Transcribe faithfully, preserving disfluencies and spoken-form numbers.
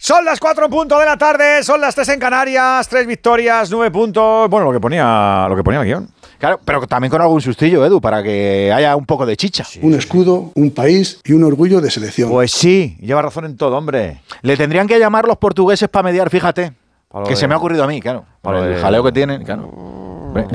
Son las cuatro en punto de la tarde, son las tres en Canarias, tres victorias, nueve puntos. Bueno, lo que ponía, lo que ponía el guión. Claro, pero también con algún sustillo, Edu, para que haya un poco de chicha. Sí. Un escudo, un país y un orgullo de selección. Pues sí, lleva razón en todo, hombre. Le tendrían que llamar los portugueses para mediar, fíjate. Que de... se me ha ocurrido a mí, claro. Por el de... jaleo que tienen, claro.